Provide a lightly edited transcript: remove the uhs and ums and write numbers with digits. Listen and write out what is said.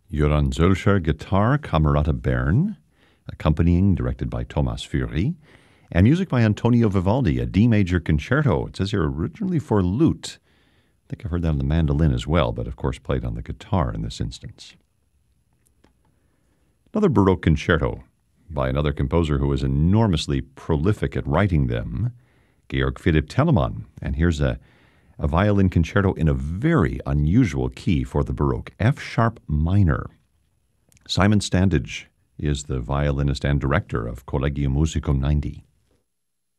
Joran Zölscher guitar, Camerata Bern, accompanying, directed by Thomas Fury, and music by Antonio Vivaldi, a D major concerto. It says here originally for lute. I think I've heard that on the mandolin as well, but of course played on the guitar in this instance. Another Baroque concerto by another composer who was enormously prolific at writing them, Georg Philipp Telemann. And here's a violin concerto in a very unusual key for the Baroque, F-sharp minor. Simon Standage is the violinist and director of Collegium Musicum 90.